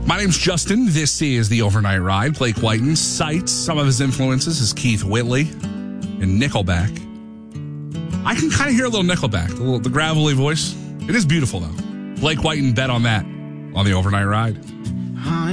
My name's Justin. This is The Overnight Ride. Blake Whiten cites some of his influences as Keith Whitley and Nickelback. I can kind of hear a little Nickelback, the gravelly voice. It is beautiful, though. Blake Whiten bet on that on The Overnight Ride.